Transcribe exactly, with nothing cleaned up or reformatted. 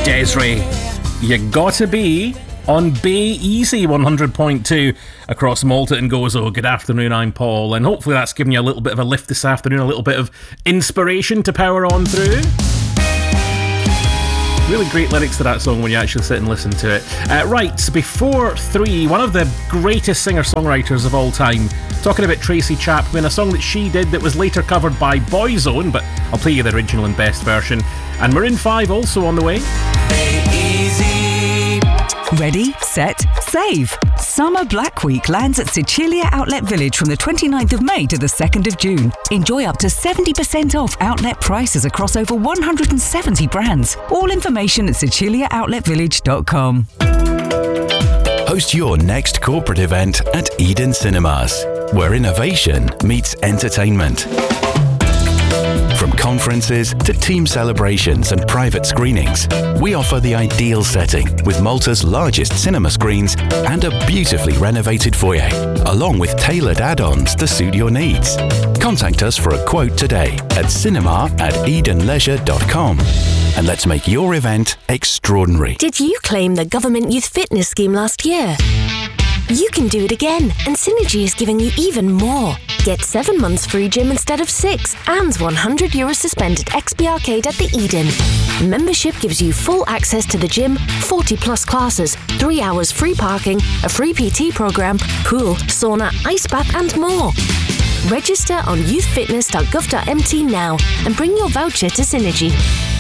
Des'ree, you gotta be on Bay Easy one hundred point two across Malta and Gozo. Good afternoon, I'm Paul, and hopefully that's given you a little bit of a lift this afternoon, a little bit of inspiration to power on through. Really great lyrics to that song when you actually sit and listen to it. Uh, right, before three, one of the greatest singer-songwriters of all time, talking about Tracy Chapman, a song that she did that was later covered by Boyzone, but I'll play you the original and best version. And Maroon five also on the way. Ready, set, save. Summer Black Week lands at Sicilia Outlet Village from the twenty-ninth of May to the second of June. Enjoy up to seventy percent off outlet prices across over one hundred seventy brands. All information at sicilia outlet village dot com. Host your next corporate event at Eden Cinemas, where innovation meets entertainment. From conferences to team celebrations and private screenings, we offer the ideal setting with Malta's largest cinema screens and a beautifully renovated foyer, along with tailored add-ons to suit your needs. Contact us for a quote today at cinema at edenleisure dot com. And let's make your event extraordinary. Did you claim the Government Youth Fitness Scheme last year? You can do it again, and Synergy is giving you even more. Get seven months free gym instead of six, and one hundred euros to spend at X P Arcade at the Eden. Membership gives you full access to the gym, forty plus classes, three hours free parking, a free P T program, pool, sauna, ice bath, and more. Register on youth fitness dot gov dot m t now and bring your voucher to Synergy.